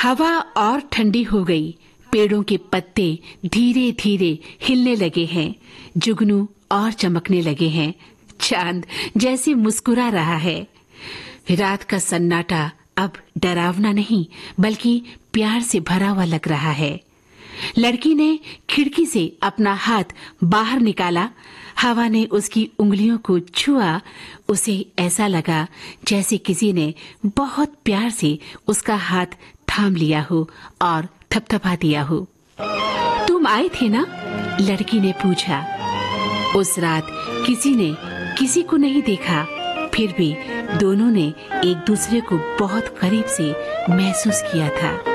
हवा और ठंडी हो गई। पेड़ों के पत्ते धीरे धीरे हिलने लगे हैं। जुगनू और चमकने लगे हैं। चांद जैसे मुस्कुरा रहा है। रात का सन्नाटा अब डरावना नहीं बल्कि प्यार से भरा हुआ लग रहा है। लड़की ने खिड़की से अपना हाथ बाहर निकाला। हवा ने उसकी उंगलियों को छुआ। उसे ऐसा लगा जैसे किसी ने बहुत प्यार से उसका हाथ थाम लिया हो और थपथपा दिया हो। तुम आए थे ना? लड़की ने पूछा। उस रात किसी ने किसी को नहीं देखा, फिर भी दोनों ने एक दूसरे को बहुत करीब से महसूस किया था।